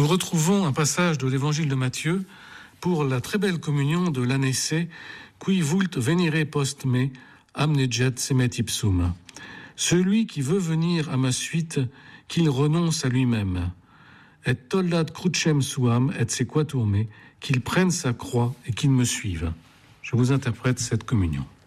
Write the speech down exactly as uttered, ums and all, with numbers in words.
retrouvons un passage de l'évangile de Matthieu pour la très belle communion de l'anessé qui vult venire post me amneget semet ipsum. Celui qui veut venir à ma suite, qu'il renonce à lui-même. Et tollat crucem suam et sequatur me, qu'il prenne sa croix et qu'il me suive. Je vous interprète cette communion.